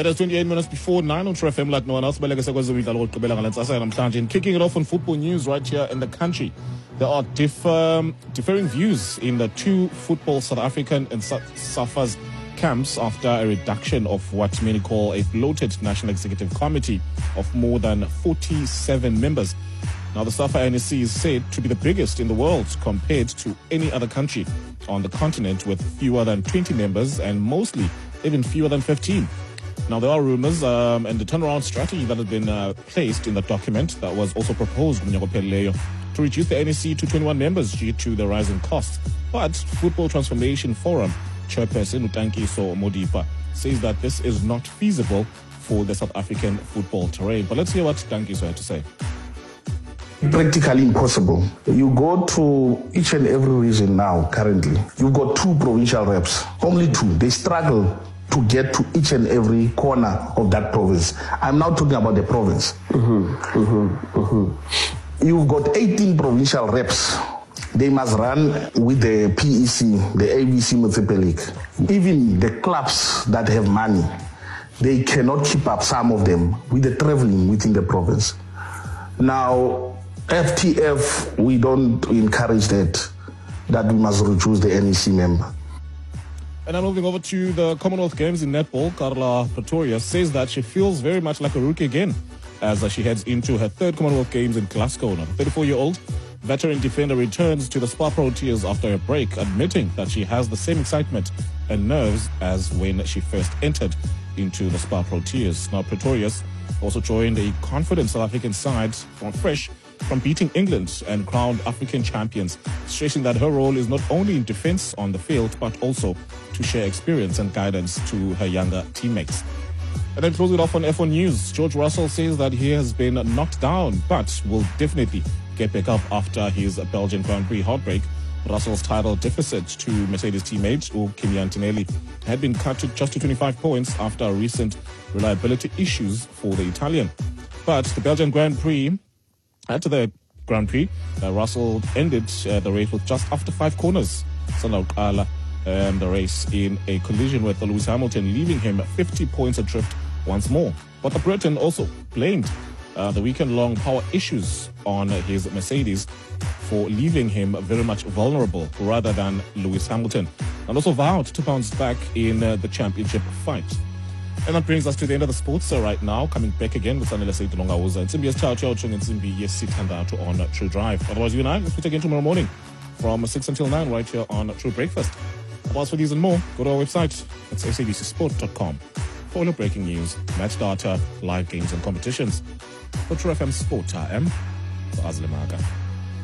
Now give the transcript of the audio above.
It is 28 minutes before 9 on True FM. Like no one else, kicking it off on football news right here in the country. There are differing views in the two football South African and SAFA's camps after a reduction of what many call a bloated National Executive Committee of more than 47 members. Now, the SAFA NEC is said to be the biggest in the world compared to any other country on the continent, with fewer than 20 members and mostly even fewer than 15. Now, there are rumors and the turnaround strategy that has been placed in the document that was also proposed to reduce the NEC to 21 members due to the rising costs. But Football Transformation Forum chairperson Utankiso Modipa says that this is not feasible for the South African football terrain. But let's hear what Utankiso had to say. Practically impossible. You go to each and every region now, currently. You've got 2 provincial reps, only 2. They struggle to get to each and every corner of that province. I'm now talking about the province. You've got 18 provincial reps. They must run with the PEC, the ABC Municipal League. Even the clubs that have money, they cannot keep up, some of them, with the traveling within the province. Now, FTF, we don't encourage that we must reduce the NEC member. And I'm moving over to the Commonwealth Games in netball. Carla Pretorius says that she feels very much like a rookie again as she heads into her 3rd Commonwealth Games in Glasgow. Now, the 34-year-old veteran defender returns to the Spa Proteas after a break, admitting that she has the same excitement and nerves as when she first entered into the Spa Proteas. Now, Pretorius also joined a confident South African side from beating England and crowned African champions, stressing that her role is not only in defense on the field, but also to share experience and guidance to her younger teammates. And then closing it off on F1 News, George Russell says that he has been knocked down, but will definitely get back up after his Belgian Grand Prix heartbreak. Russell's title deficit to Mercedes teammate Kimi Antonelli had been cut to just 25 points after recent reliability issues for the Italian. But the Belgian Grand Prix, Russell ended the race with just after 5 corners. The race in a collision with Lewis Hamilton, leaving him 50 points adrift once more. But the Briton also blamed the weekend-long power issues on his Mercedes for leaving him very much vulnerable rather than Lewis Hamilton, and also vowed to bounce back in the championship fight. And that brings us to the end of the sports right now. Coming back again with Sanele Seitlongauza and Simbi Simbi on True Drive. Otherwise, you and I, let's meet again tomorrow morning from 6 until 9 right here on True Breakfast. Otherwise, for these and more, go to our website. It's sabcsport.com for all your breaking news, match data, live games and competitions. For True FM Sport, I am Azlemaga.